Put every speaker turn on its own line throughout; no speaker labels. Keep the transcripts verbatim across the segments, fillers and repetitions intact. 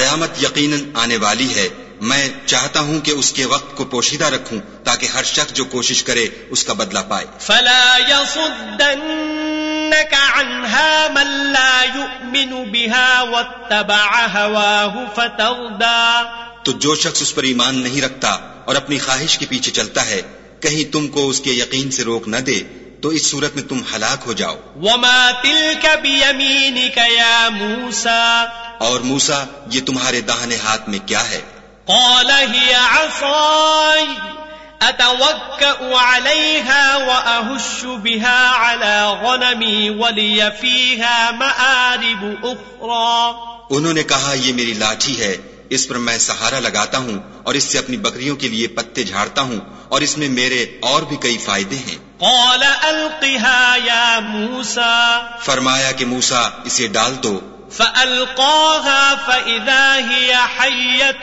قیامت یقیناً آنے والی ہے، میں چاہتا ہوں کہ اس کے وقت کو پوشیدہ رکھوں تاکہ ہر شخص جو کوشش کرے اس کا بدلہ پائے.
فلا يصدنك عنها من لا يؤمن بها واتبع هواه فتردى.
تو جو شخص اس پر ایمان نہیں رکھتا اور اپنی خواہش کے پیچھے چلتا ہے، کہیں تم کو اس کے یقین سے روک نہ دے تو اس صورت میں تم ہلاک ہو جاؤ.
وما تلك بيمينك يا موسى.
اور موسیٰ یہ تمہارے داہنے ہاتھ میں کیا ہے؟
قال هي عصاي اتوكأ عليها واهش بها على غنمي ولي فيها مآرب اخرى.
انہوں نے کہا یہ میری لاٹھی ہے، اس پر میں سہارا لگاتا ہوں اور اس سے اپنی بکریوں کے لیے پتے جھاڑتا ہوں اور اس میں میرے اور بھی کئی فائدے ہیں.
قال القها يا موسى.
فرمایا کہ موسیٰ اسے ڈال دو.
فألقاها فإذا هي حية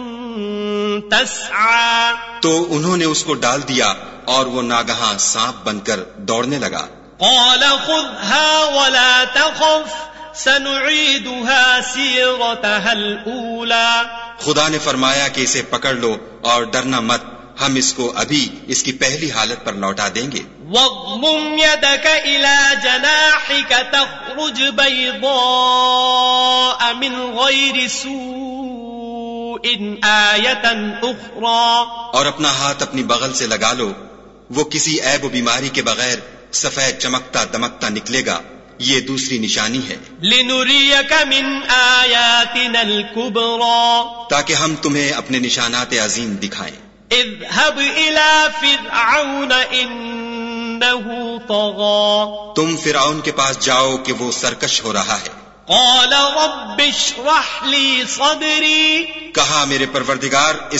تسعى.
تو انہوں نے اس کو ڈال دیا اور وہ ناگہاں سانپ بن کر دوڑنے لگا.
قال خذها ولا تخف سنعيدها سيرتها الأولى.
خدا نے فرمایا کہ اسے پکڑ لو اور ڈرنا مت، ہم اس کو ابھی اس کی پہلی حالت پر لوٹا دیں گے.
واضمم يدك إلى جناحك تخرج بيضاء من غير سوء آية أخرى.
اور اپنا ہاتھ اپنی بغل سے لگا لو، وہ کسی عیب و بیماری کے بغیر سفید چمکتا دمکتا نکلے گا، یہ دوسری نشانی ہے.
لنريك من آياتنا الكبرى.
تاکہ ہم تمہیں اپنے نشانات عظیم دکھائیں.
اذهب إلى فرعون إنه طغى.
تم فرعون کے پاس جاؤ کہ وہ سرکش ہو رہا ہے.
قال رب اشرح لي صدري.
کہا میرے پروردگار